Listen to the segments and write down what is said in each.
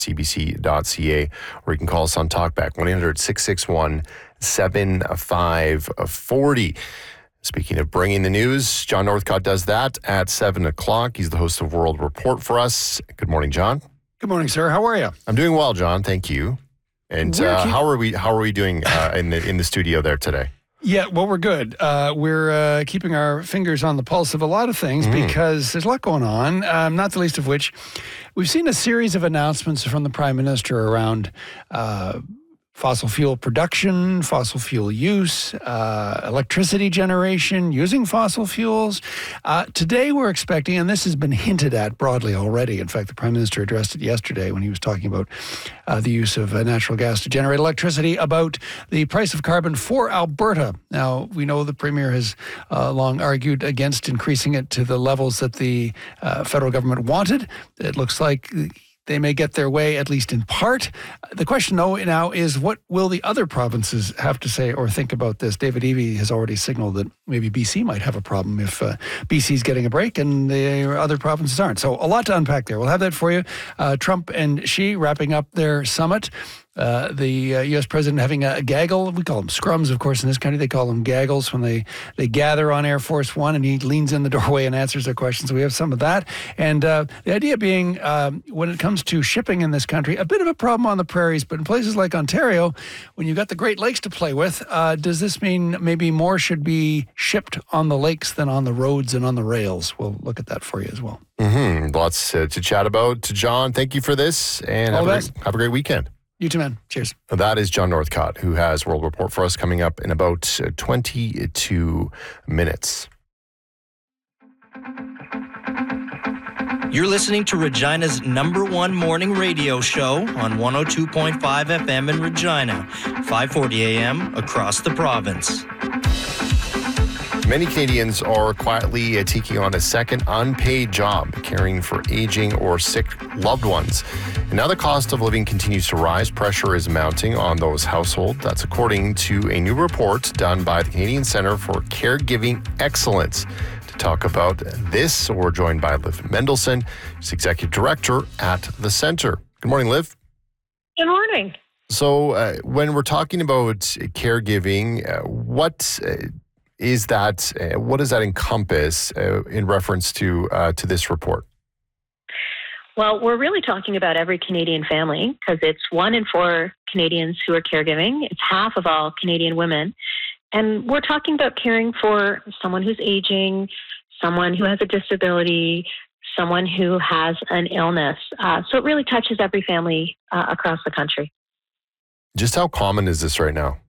cbc.ca, or you can call us on Talkback, 1-800-661-7540. Speaking of bringing the news, John Northcott does that at 7 o'clock. He's the host of World Report for us. Good morning, John. Good morning, sir. How are you? I'm doing well, John. Thank you. And how are we doing in the studio there today? Yeah, well, we're good. We're keeping our fingers on the pulse of a lot of things because there's a lot going on, not the least of which we've seen a series of announcements from the Prime Minister around fossil fuel production, fossil fuel use, electricity generation using fossil fuels. Today we're expecting, and this has been hinted at broadly already. In fact, the Prime Minister addressed it yesterday when he was talking about the use of natural gas to generate electricity, about the price of carbon for Alberta. Now, we know the Premier has long argued against increasing it to the levels that the federal government wanted. It looks like they may get their way, at least in part. The question, though, now is what will the other provinces have to say or think about this? David Eby has already signaled that maybe BC might have a problem if BC's getting a break and the other provinces aren't. So a lot to unpack there. We'll have that for you. Trump and Xi wrapping up their summit. The U.S. president having a gaggle. We call them scrums, of course, in this country. They call them gaggles when they gather on Air Force One and he leans in the doorway and answers their questions. So we have some of that. And the idea being, when it comes to shipping in this country, a bit of a problem on the prairies, but in places like Ontario, when you've got the Great Lakes to play with, does this mean maybe more should be shipped on the lakes than on the roads and on the rails? We'll look at that for you as well. Lots to chat about. John, thank you for this, and have a great weekend. You too, man. Cheers. That is John Northcott, who has World Report for us coming up in about 22 minutes. You're listening to Regina's #1 morning radio show on 102.5 FM in Regina, 540 AM across the province. Many Canadians are quietly taking on a second unpaid job, caring for aging or sick loved ones. And now the cost of living continues to rise. Pressure is mounting on those households. That's according to a new report done by the Canadian Centre for Caregiving Excellence. To talk about this, we're joined by Liv Mendelson, who's Executive Director at the Centre. Good morning, Liv. Good morning. So when we're talking about caregiving, what is that? What does that encompass in reference to this report? Well, we're really talking about every Canadian family because it's 1 in 4 Canadians who are caregiving. It's half of all Canadian women. And we're talking about caring for someone who's aging, someone who has a disability, someone who has an illness. So it really touches every family across the country. Just how common is this right now?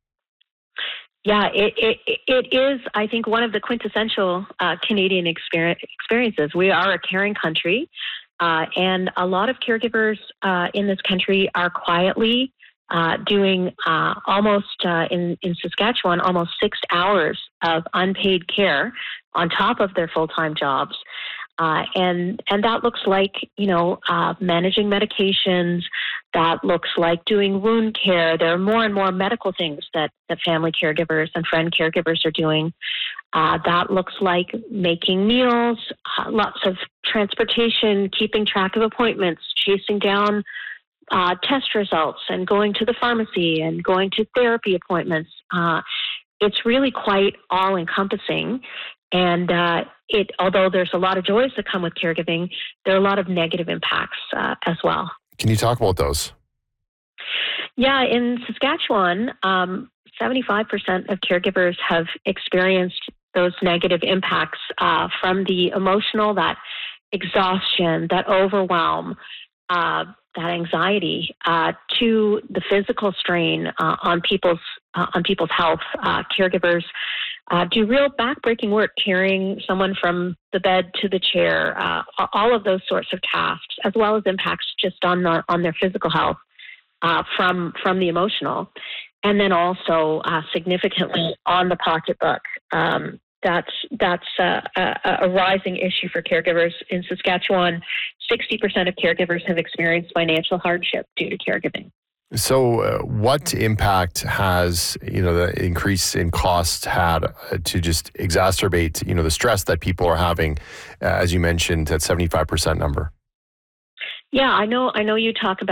Yeah, it is, I think, one of the quintessential Canadian experiences. We are a caring country, and a lot of caregivers in this country are quietly doing almost, in Saskatchewan, almost 6 hours of unpaid care on top of their full-time jobs. And that looks like, managing medications. That looks like doing wound care. There are more and more medical things that family caregivers and friend caregivers are doing. That looks like making meals, lots of transportation, keeping track of appointments, chasing down test results, and going to the pharmacy and going to therapy appointments. It's really quite all-encompassing. And although there's a lot of joys that come with caregiving, there are a lot of negative impacts as well. Can you talk about those? Yeah, in Saskatchewan, 75% of caregivers have experienced those negative impacts from the emotional, that exhaustion, that overwhelm, that anxiety, to the physical strain on people's health. Caregivers do real backbreaking work, carrying someone from the bed to the chair, all of those sorts of tasks, as well as impacts just on their physical health from the emotional, and then also significantly on the pocketbook. That's a rising issue for caregivers in Saskatchewan. 60% of caregivers have experienced financial hardship due to caregiving. So what impact has, the increase in costs had to just exacerbate, the stress that people are having, as you mentioned, that 75% number? Yeah, I know you talk about